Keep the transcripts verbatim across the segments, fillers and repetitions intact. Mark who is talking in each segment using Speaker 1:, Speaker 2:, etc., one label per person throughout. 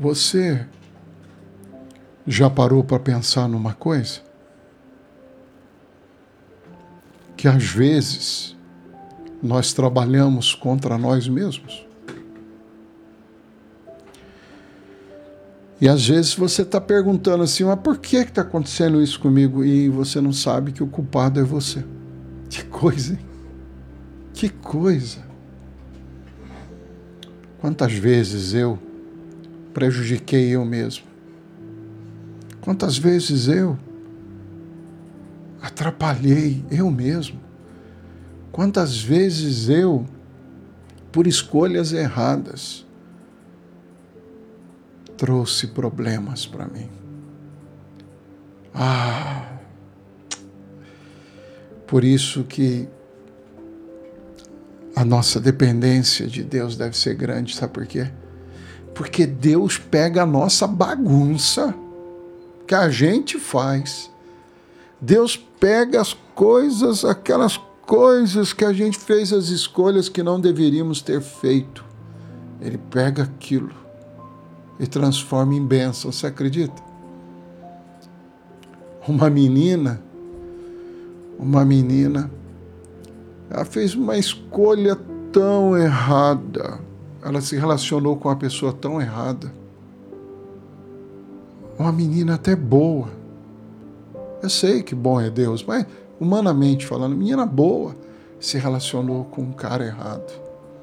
Speaker 1: Você já parou para pensar numa coisa? Que às vezes nós trabalhamos contra nós mesmos. E às vezes você está perguntando assim, mas por que está acontecendo isso comigo? E você não sabe que o culpado é você. Que coisa, hein? Que coisa. Quantas vezes eu prejudiquei eu mesmo? Quantas vezes eu atrapalhei eu mesmo? Quantas vezes eu, por escolhas erradas, trouxe problemas para mim? Ah, por isso que a nossa dependência de Deus deve ser grande, sabe por quê? Porque Deus pega a nossa bagunça que a gente faz. Deus pega as coisas, aquelas coisas que a gente fez, as escolhas que não deveríamos ter feito. Ele pega aquilo e transforma em bênção. Você acredita? Uma menina, uma menina, ela fez uma escolha tão errada. Ela se relacionou com uma pessoa tão errada. Uma menina até boa. Eu sei que bom é Deus, mas humanamente falando, menina boa se relacionou com um cara errado.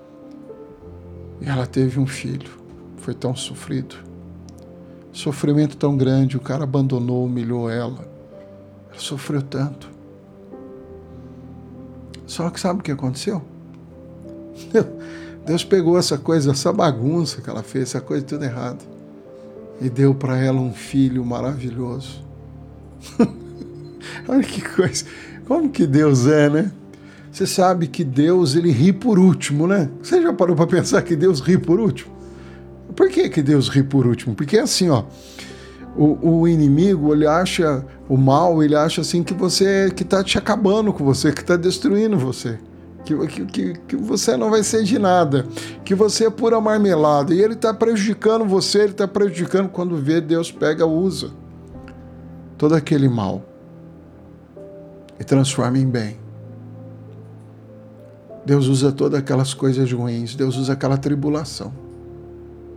Speaker 1: E ela teve um filho. Foi tão sofrido. Sofrimento tão grande, o cara abandonou, humilhou ela. Ela sofreu tanto. Só que sabe o que aconteceu? Deus pegou essa coisa, essa bagunça que ela fez, essa coisa tudo errada, e deu para ela um filho maravilhoso. Olha que coisa. Como que Deus é, né? Você sabe que Deus, ele ri por último, né? Você já parou para pensar que Deus ri por último? Por que que Deus ri por último? Porque assim, ó, o, o inimigo, ele acha, o mal, ele acha assim que você, que tá te acabando com você, que tá destruindo você. Que, que, que você não vai ser de nada, que você é pura marmelada, e ele está prejudicando você, ele está prejudicando. Quando vê, Deus pega, usa todo aquele mal e transforma em bem. Deus usa todas aquelas coisas ruins, Deus usa aquela tribulação